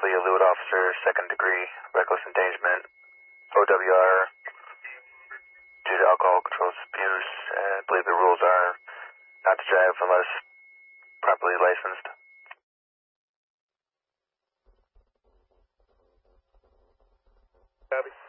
Lee, a lewd officer, second degree, reckless endangerment, OWR, due to alcohol control abuse. I believe the rules are not to drive unless properly licensed. Copy.